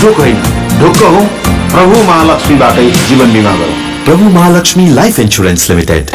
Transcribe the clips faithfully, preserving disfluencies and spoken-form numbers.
ढोक होइन, ढोक हौ प्रभु महालक्ष्मीबाटै जीवन बिमा गरौँ। प्रभु महालक्ष्मी लाइफ इन्स्योरेन्स लिमिटेड।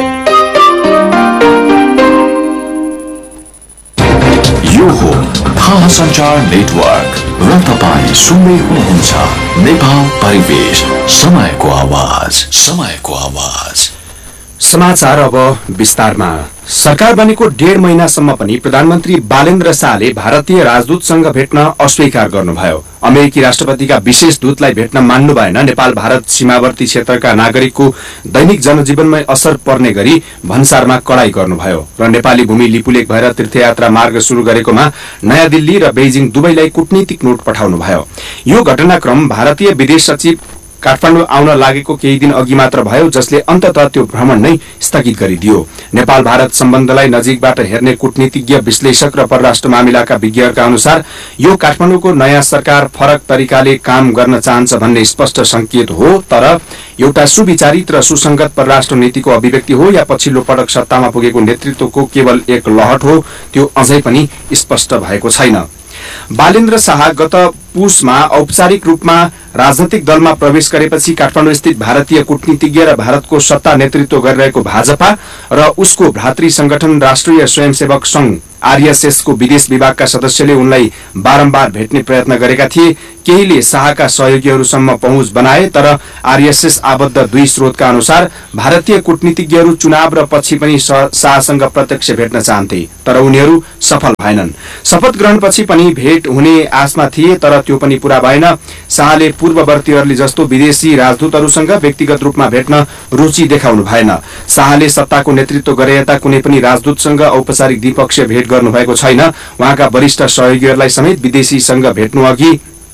यो हो थाहा सञ्चार नेटवर्क र तपाईँ सुन्दै हुनुहुन्छ नेपाल परिवेश, समयको आवाज, समयको आवाज। समाचार अब विस्तारमा। सरकार बनेको डेढ महिनासम्म पनि प्रधानमन्त्री बालेन्द्र शाहले भारतीय राजदूतसँग भेट्न अस्वीकार गर्नुभयो। अमेरिकी राष्ट्रपतिका विशेष दूतलाई भेट्न मान्नु भएन। नेपाल भारत सीमावर्ती क्षेत्रका नागरिकको दैनिक जनजीवनमै असर पर्ने गरी भन्सारमा कडाई गर्नुभयो र नेपाली भूमि लिपुलेक भएर तीर्थयात्रा मार्ग शुरू गरेकोमा नयाँ दिल्ली र बेइजिङ दुवैलाई कूटनीतिक नोट पठाउनुभयो। यो घटनाक्रम भारतीय विदेश सचिव काठमाडौँ आउन लागेको केही दिन अघि मात्र भयो, जसले अन्ततः त्यो भ्रमण नै स्थगित गरिदियो। नेपाल भारत सम्बन्धलाई नजिकबाट हेर्ने कूटनीतिज्ञ, विश्लेषक र परराष्ट्र मामिलाका विज्ञहरूका अनुसार यो काठमाडौँको नयाँ सरकार फरक तरिकाले काम गर्न चाहन्छ भन्ने स्पष्ट संकेत हो, तर एउटा सुविचारित र सुसंगत परराष्ट्र नीतिको अभिव्यक्ति हो या पछिल्लो पटक सत्तामा पुगेको नेतृत्वको केवल एक लहट हो, त्यो अझै पनि स्पष्ट भएको छैन। बालेन्द्र शाह गत पुसमा औपचारिक रूपमा राजनैतिक दलमा प्रवेश गरेपछि काठमाडौँ स्थित भारतीय कूटनीतिज्ञ र भारतको सत्ता नेतृत्व गरिरहेको भाजपा र उसको भ्रातृ संगठन राष्ट्रिय स्वयंसेवक संघ आरएसएस को विदेश विभागका सदस्यले उनलाई बारम्बार भेट्ने प्रयत्न गरेका थिए। केहीले शाहका सहयोगीहरूसम्म पहुँच बनाए, तर आरएसएस आबद्ध दुई स्रोतका अनुसार भारतीय कूटनीतिज्ञहरू चुनाव र पछि पनि शाहसँग प्रत्यक्ष भेट्न चाहन्थे, तर उनीहरू सफल भएनन्। शपथ ग्रहणपछि पनि भेट हुने आशमा थिए, तर त्यो पनि पूरा भएन। शाहले पूर्ववर्तीहरूले जस्तो विदेशी राजदूतहरूसँग व्यक्तिगत रूपमा भेट्न रुचि देखाउनु भएन। शाहले सत्ताको नेतृत्व गरे यता कुनै पनि राजदूतसँग औपचारिक द्विपक्षीय भेट गर्नुभएको छैन। उहाँका वरिष्ठ सहयोगीहरूलाई समेत विदेशीसँग भेट्नु अघि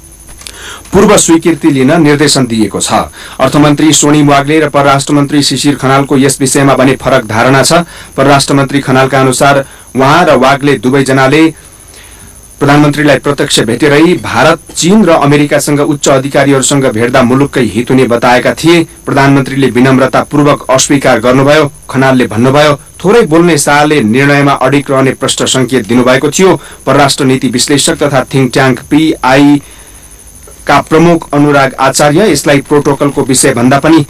पूर्व स्वीकृति लिन निर्देशन दिएको छ। अर्थमन्त्री सोनिम वाग्ले र परराष्ट्र मन्त्री शिशिर खनालको यस विषयमा भने फरक धारणा छ। परराष्ट्र मन्त्री खनालका अनुसार उहाँ र वाग्ले दुवैजनाले प्रधानमन्त्रीलाई प्रत्यक्ष भेटेरै भारत, चीन र अमेरिकासँग उच्च अधिकारीहरूसँग भेट्दा मुलुककै हित हुने बताएका थिए। प्रधानमन्त्रीले विनम्रतापूर्वक अस्वीकार गर्नुभयो। खनालले भन्नुभयो, थोरै बोल्ने शाहले निर्णयमा अडिग रहने प्रष्ट संकेत दिनुभएको थियो। परराष्ट्र नीति विश्लेषक तथा थिङ्क ट्याङ्क पीआई का प्रमुख अनुराग आचार्य यसलाई प्रोटोकलको विषय भन्दा पनि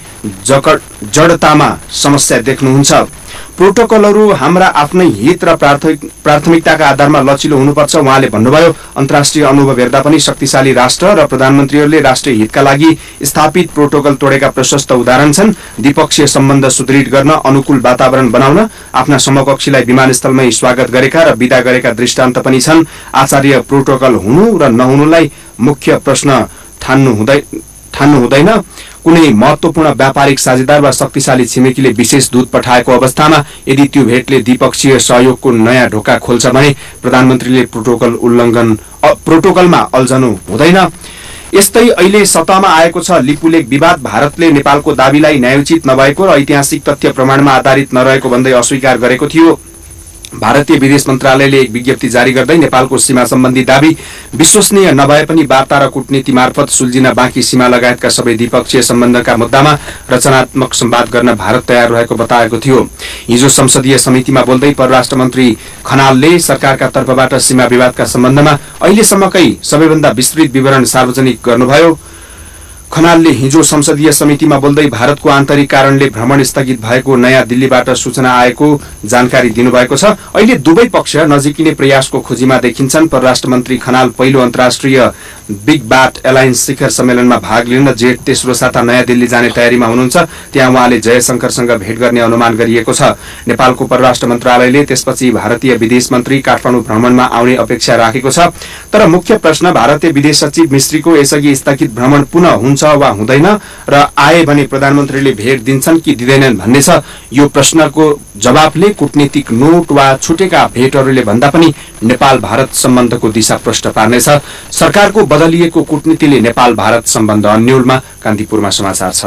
जडतामा समस्या देख्नुहुन्छ। प्रोटोकलहरू हाम्रा आफ्नै हित र प्राथमिकताका आधारमा लचिलो हुनुपर्छ, उहाँले भन्नुभयो। अन्तर्राष्ट्रिय अनुभव हेर्दा पनि शक्तिशाली राष्ट्र र प्रधानमन्त्रीहरूले राष्ट्रिय हितका लागि स्थापित प्रोटोकल तोडेका प्रशस्त उदाहरण छन्। द्विपक्षीय सम्बन्ध सुदृढ गर्न, अनुकूल वातावरण बनाउन आफ्ना समकक्षीलाई विमानस्थलमै स्वागत गरेका र विदा गरेका दृष्टान्त पनि छन्। आचार्य प्रोटोकल हुनु र नहुनुलाई मुख्य प्रश्न ठान्नु हुँदै ठान्नु हुँदैन। कुनै महत्वपूर्ण व्यापारिक साझेदार वा शक्तिशाली छिमेकीले विशेष दूत पठाएको अवस्थामा यदि त्यो भेटले द्विपक्षीय सहयोगको नयाँ ढोका खोल्छ भने प्रधानमन्त्रीले प्रोटोकल उल्लङ्घन प्रोटोकलमा अल्झनु हुँदैन। यस्तै अहिले सत्तामा आएको छ लिपुलेक विवाद। भारतले नेपालको दाबीलाई न्यायोचित नभएको र ऐतिहासिक तथ्य प्रमाणमा आधारित नरहेको भन्दै अस्वीकार गरेको थियो। भारतीय विदेश मन्त्रालयले एक विज्ञप्ति जारी गर्दै नेपालको सीमा सम्बन्धी दाबी विश्वसनीय नभए पनि वार्ता र कूटनीति मार्फत सुल्झिन बाँकी सीमा लगायतका सबै द्विपक्षीय सम्बन्धका मुद्दामा रचनात्मक संवाद गर्न भारत तयार रहेको बताएको थियो। हिजो संसदीय समितिमा बोल्दै परराष्ट्र मन्त्री खनालले सरकारका तर्फबाट सीमा विवादका सम्बन्धमा अहिलेसम्मकै सबैभन्दा विस्तृत विवरण सार्वजनिक गर्नुभयो। खनालले हिजो संसदीय समितिमा बोल्दै भारतको आन्तरिक कारणले भ्रमण स्थगित भएको नयाँ दिल्लीबाट सूचना आएको जानकारी दिनुभएको छ। अहिले दुवै पक्ष नजिकिने प्रयासको खोजीमा देखिन्छन्। परराष्ट्र मन्त्री खनाल पहिलो अन्तर्राष्ट्रिय बिग ब्याट एलायन्स शिखर सम्मेलनमा भाग लिन जेठ तेस्रो साता नयाँ दिल्ली जाने तयारीमा हुनुहुन्छ। त्यहाँ उहाँले जयशंकरसँग भेट गर्ने अनुमान गरिएको छ। नेपालको परराष्ट्र मन्त्रालयले त्यसपछि भारतीय विदेश मन्त्री काठमाडौँ भ्रमणमा आउने अपेक्षा राखेको छ। तर मुख्य प्रश्न भारतीय विदेश सचिव मिश्रीको यसअघि स्थगित भ्रमण पुनः हुन्छ वा हुँदैन र आए भने प्रधानमन्त्रीले भेट दिन्छन् कि दिँदैनन् भन्ने छ। यो प्रश्नको जवाफले कूटनीतिक नोट वा छुटेका भेटहरूले भन्दा पनि नेपाल भारत सम्बन्धको दिशा प्रष्ट पार्नेछ। सरकारको बदलिएको कूटनीतिले नेपाल भारत सम्बन्ध अन्योलमा। कान्तिपुरमा समाचार छ।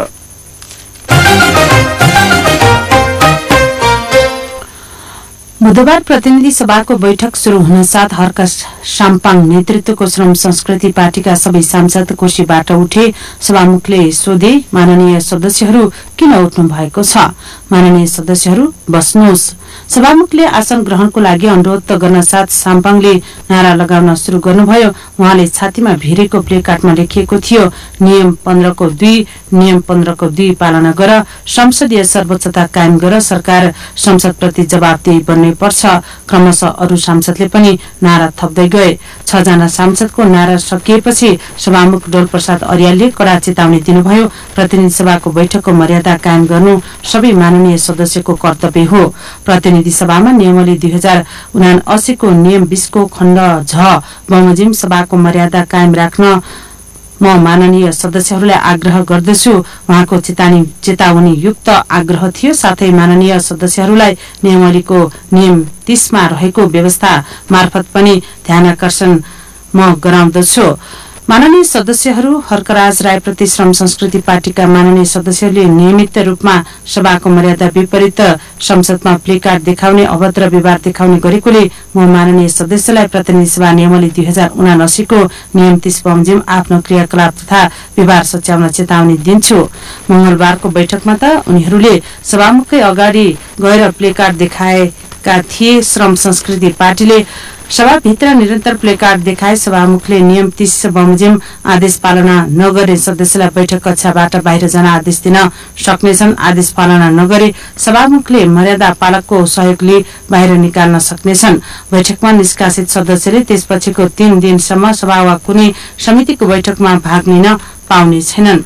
बुधबार प्रतिनिधि सभाको बैठक शुरू हुन साथ हर्क साम्पाङ नेतृत्वको श्रम संस्कृति पार्टीका सबै सांसद कुर्सीबाट उठे। सभामुखले सोधे, माननीय सदस्यहरू किन उठ्नु भएको छ? माननीय सदस्यहरू बस्नुहोस्। सभामुखले आसन ग्रहणको लागि अनुरोध गर्न साथ साम्पाङले नारा लगाउन शुरू गर्नुभयो। उहाँले छातीमा भिरेको प्लेकार्डमा लेखिएको थियो, नियम पन्ध्रको दुई नियम पन्ध्रको दुई पालना गर, संसदीय सर्वोच्चता कायम गर, सरकार संसदप्रति जवाबदेही बन्नै पर्छ। क्रमशः अरू सांसदले पनि नारा थप्दै गए। छजना सांसदको नारा सकिएपछि सभामुख डोलप्रसाद अर्यालले कडा चेतावनी दिनुभयो। प्रतिनिधि सभाको बैठकको मर्यादा कायम गर्नु सबै माननीय सदस्यको कर्तव्य हो। प्रतिनिधि सभामा नियमावली दुई हजार उनासीको नियम बीसको खण्ड झ बमोजिम सभाको मर्यादा कायम राख्न म माननीय सदस्यहरूलाई आग्रह गर्दछु। उहाँको चेतावनी चेतावनी युक्त आग्रह थियो। साथै माननीय सदस्यहरूलाई नियमावलीको नियम तीसमा रहेको व्यवस्था मार्फत पनि ध्यानाकर्षण म गराउँदछु। माननीय सदस्यहरू हर्कराज रायप्रति श्रम संस्कृति पार्टीका माननीय सदस्यहरूले नियमित रूपमा सभाको मर्यादा विपरीत संसदमा प्लेकार्ड देखाउने अभद्र व्यवहार देखाउने गरेकोले म माननीय सदस्यलाई प्रतिनिधि सभा नियमावली दुई हजार उनासीको नियम तीस बमोजिम आफ्नो क्रियाकलाप तथा व्यवहार सच्याउन चेतावनी दिन्छु। मंगलबारको बैठकमा त उनीहरूले सभामुखकै अगाडि गएर प्लेकार्ड देखाएका थिए। श्रम संस्कृति पार्टीले सभाभित्र निरन्तर प्लेकार्ड देखाए। सभामुखले नियम तीस बमोजिम आदेश पालना नगरे सदस्यलाई बैठक कक्षाबाट बाहिर जान आदेश दिन सक्नेछन्। आदेश पालना नगरे सभामुखले मर्यादा पालकको सहयोग लिई बाहिर निकाल्न सक्नेछन्। बैठकमा निष्कासित सदस्यले त्यसपछिको तीन दिनसम्म सभा वा कुनै समितिको बैठकमा भाग लिन पाउने छैनन्।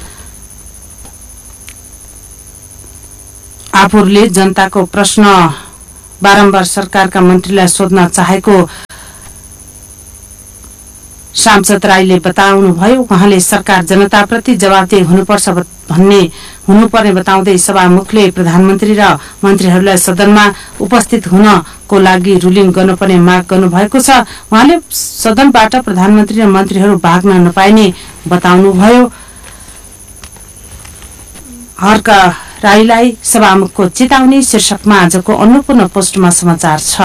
आफूले जनताको प्रश्न बारम्बार सरकारका मन्त्रीलाई सोध्न चाहेको सांसद राईले बताउनुभयो। उहाँले सरकार जनताप्रति जवाबदेही हुनुपर्छ भन्ने हुनुपर्ने बताउँदै सभामुखले प्रधानमन्त्री र मन्त्रीहरूलाई सदनमा उपस्थित हुनको लागि रुलिङ गर्नुपर्ने माग गर्नुभएको छ। उहाँले सदनबाट प्रधानमन्त्री र मन्त्रीहरू भाग्न नपाइने बताउनुभयो। हर्क राईलाई सभामुखको चेतावनी शीर्षकमा आजको अन्नपूर्ण पोस्टमा समाचार छ।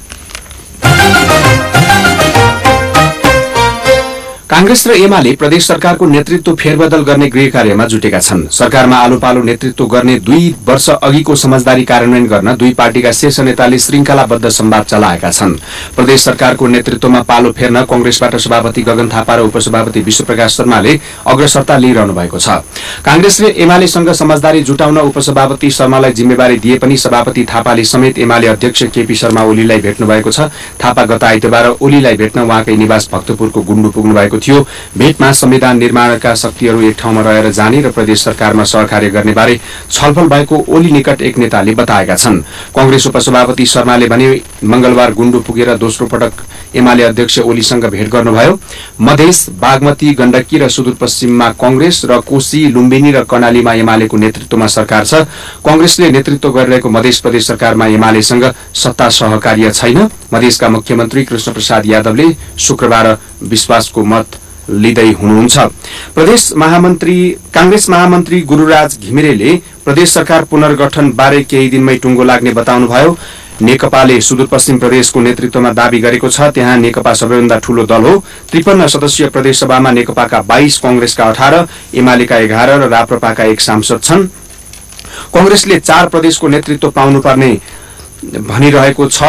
कांग्रेस र एमाले प्रदेश सरकारको नेतृत्व फेरबदल गर्ने गृह कार्यमा जुटेका छन्। सरकारमा आलो पालो नेतृत्व गर्ने दुई वर्ष अघिको समझदारी कार्यान्वयन गर्न दुई पार्टीका शीर्ष नेताले श्रृंखलाबद्ध संवाद चलाएका छन्। प्रदेश सरकारको नेतृत्वमा पालो फेर्न कांग्रेसबाट सभापति गगन थापा र उपसभापति विश्वप्रकाश शर्माले अग्रसरता लिइरहनु भएको छ। कांग्रेस र एमालेसँग समझदारी जुटाउन उपसभापति शर्मालाई जिम्मेवारी दिए पनि सभापति थापाले समेत एमाले अध्यक्ष केपी शर्मा ओलीलाई भेट्नु भएको छ। थापा गत आइतबार ओलीलाई भेट्न उहाँकै निवास भक्तपुरको गुण्डु पुग्नु भएको थियो। भेटमा संविधान निर्माणका शक्तिहरू एक ठाउँमा रहेर जाने र प्रदेश सरकारमा सहकार्य गर्ने बारे छलफल भएको ओली निकट एक नेताले बताएका छन्। कांग्रेस उपसभापति शर्माले भने मंगलबार गुण्डु पुगेर दोस्रो पटक एमाले अध्यक्ष ओलीसँग भेट गर्नुभयो। मधेस, बागमती, गण्डकी र सुदूरपश्चिममा कांग्रेस र कोशी, लुम्बिनी र कर्णालीमा एमालेको नेतृत्वमा सरकार छ। कांग्रेसले नेतृत्व गरिरहेको मधेस प्रदेश सरकारमा एमालेसँग सत्ता सहकार्य छैन। मधेसका मुख्यमन्त्री कृष्ण प्रसाद यादवले शुक्रबार विश्वासको मत लिँदै हुनुहुन्छ। प्रदेश महामन्त्री कांग्रेस महामन्त्री गुरुराज घिमिरेले प्रदेश सरकार पुनर्गठन बारे केही दिनमै टुङ्गो लाग्ने बताउनुभयो। नेकपाले सुदूरपश्चिम प्रदेशको नेतृत्वमा दावी गरेको छ। त्यहाँ नेकपा सबैभन्दा ठूलो दल हो। त्रिपन्न सदस्यीय प्रदेश सभामा नेकपाका बाइस, कांग्रेसका अठार, एमालेका एघार र राप्रपाका एक सांसद छन्। कांग्रेसले चार प्रदेशको नेतृत्व पाउनुपर्ने भनिरहेको छ।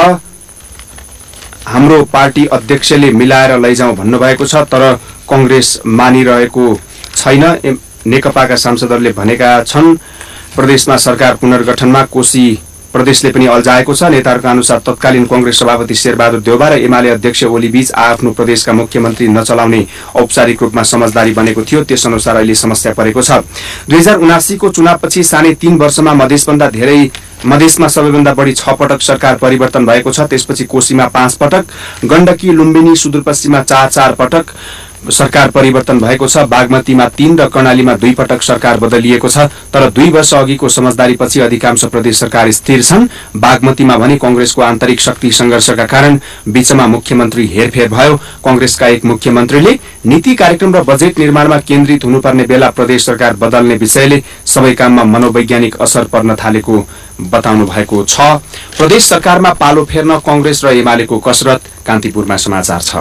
हाम्रो पार्टी अध्यक्षले मिलाएर लैजाउँ भन्नुभएको छ, तर कांग्रेस मानिरहेको छैन। नेकपाका सांसदहरूले भनेका छन्। प्रदेशमा सरकार पुनर्गठनमा कोशी प्रदेशले पनि अल्झाएको छ। नेताहरूका अनुसार तत्कालीन कांग्रेस सभापति शेरबहादुर देउबा र एमाले अध्यक्ष ओली बीच आफ्नो प्रदेशका मुख्यमन्त्री नचलाउने औपचारिक रूपमा समझदारी बनेको थियो। त्यस अनुसार अहिले समस्या परेको छ। दुई हजार उनासीको चुनावपछि साढे तीन वर्षमा मधेसभन्दा धेरै मधेसमा सबैभन्दा बढी छ पटक सरकार परिवर्तन भएको छ। त्यसपछि कोशीमा पाँच पटक, गण्डकी, लुम्बिनी, सुदूरपश्चिममा चार चार पटक सरकार परिवर्तन भएको छ। बागमतीमा तीन र कर्णालीमा दुई पटक सरकार बदलिएको छ। तर दुई वर्ष अघिको समझदारीपछि अधिकांश प्रदेश सरकार स्थिर छन्। बागमतीमा भने कांग्रेसको आन्तरिक शक्ति संघर्षका कारण बीचमा मुख्यमन्त्री हेरफेर भयो। कांग्रेसका एक मुख्यमन्त्रीले नीति कार्यक्रम र बजेट निर्माणमा केन्द्रित हुनुपर्ने बेला प्रदेश सरकार बदल्ने विषयले सबै काममा मनोवैज्ञानिक असर पर्न थालेको बताउनु भएको छ। प्रदेश सरकारमा पालो फेर्न कांग्रेस र एमालेको कसरत। कान्तिपुरमा समाचार छ।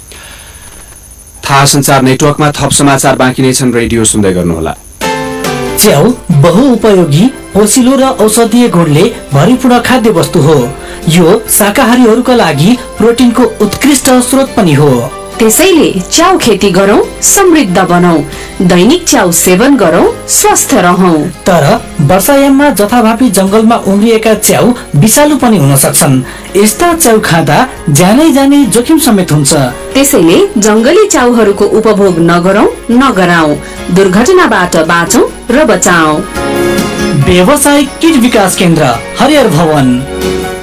थाहा संचार नेटवर्कमा थप समाचार बाँकी नै छन्। रेडियो सुन्दै गर्नुहोला। च्याउ बहुउपयोगी, पोसिलो र औषधीय गुणले भरिपूर्ण खाद्य वस्तु हो। यो शाकाहारीहरूका लागि प्रोटिनको उत्कृष्ट स्रोत पनि हो। त्यसैले च्याउ खेती गरौँ, समृद्ध बनौँ, दैनिक च्याउ सेवन गरौँ, स्वस्थ रहौं। तर वर्षायाममा जथाभावी जंगलमा उम्रिएका च्याउ विषालु पनि हुन सक्छन्। यस्ता च्याउ खाँदा ज्यानै जाने जोखिम समेत हुन्छ। त्यसैले जंगली च्याउहरूको उपभोग नगरौँ, नगराउँ, दुर्घटनाबाट बाँचौँ र बचाऊ। व्यावसायिक कीट विकास केन्द्र, हरिहर भवन।